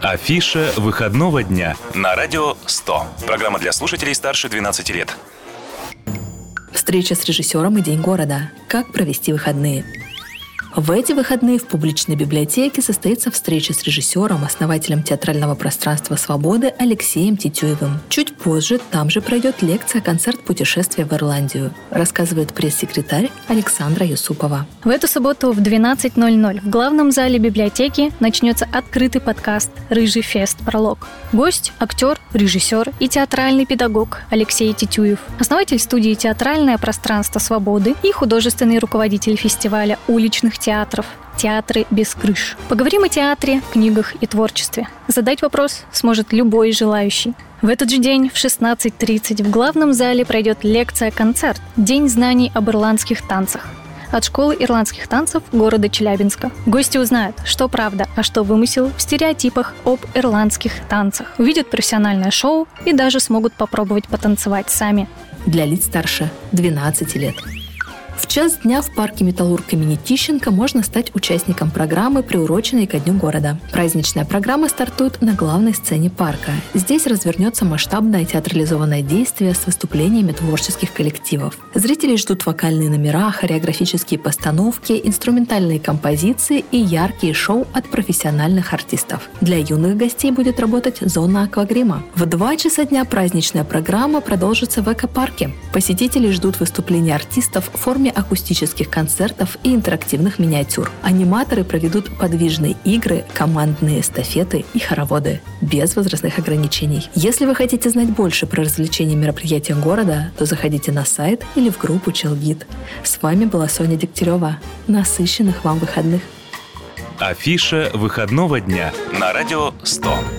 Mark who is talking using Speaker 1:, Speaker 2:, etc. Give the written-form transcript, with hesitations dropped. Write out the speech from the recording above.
Speaker 1: Афиша выходного дня на радио 100. Программа для слушателей старше 12 лет.
Speaker 2: Встреча с режиссером и День города. Как провести выходные? В эти выходные в публичной библиотеке состоится встреча с режиссером, основателем театрального пространства «Свободы» Алексеем Титюевым. Чуть позже там же пройдет лекция-концерт «Путешествие в Ирландию», рассказывает пресс-секретарь Александра Юсупова.
Speaker 3: В эту субботу в 12:00 в главном зале библиотеки начнется открытый подкаст «Рыжий фест. Пролог». Гость – актер, режиссер и театральный педагог Алексей Титюев, основатель студии «Театральное пространство Свободы» и художественный руководитель фестиваля уличных театров «Театры без крыш». Поговорим о театре, книгах и творчестве. Задать вопрос сможет любой желающий. В этот же день в 16:30 в главном зале пройдет лекция-концерт «День знаний об ирландских танцах» от школы ирландских танцев города Челябинска. Гости узнают, что правда, а что вымысел в стереотипах об ирландских танцах. Увидят профессиональное шоу и даже смогут попробовать потанцевать сами.
Speaker 2: Для лиц старше 12 лет. В час дня в парке «Металлург» имени Тищенко можно стать участником программы, приуроченной ко Дню города. Праздничная программа стартует на главной сцене парка. Здесь развернется масштабное театрализованное действие с выступлениями творческих коллективов. Зрителей ждут вокальные номера, хореографические постановки, инструментальные композиции и яркие шоу от профессиональных артистов. Для юных гостей будет работать зона аквагрима. В 2 часа дня праздничная программа продолжится в экопарке. Посетители ждут выступления артистов в форме акустических концертов и интерактивных миниатюр. Аниматоры проведут подвижные игры, командные эстафеты и хороводы без возрастных ограничений. Если вы хотите знать больше про развлечения и мероприятия города, то заходите на сайт или в группу Челгид. С вами была Соня Дегтярева. Насыщенных вам выходных!
Speaker 1: Афиша выходного дня на радио 100.